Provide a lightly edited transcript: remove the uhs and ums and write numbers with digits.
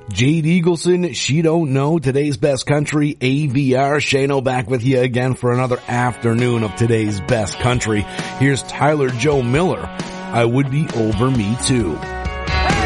Jade Eagleson, She Don't Know, Today's Best Country, AVR. Shano back with you again for another afternoon of Today's Best Country. Here's Tyler Joe Miller, I Would Be Over Me Too.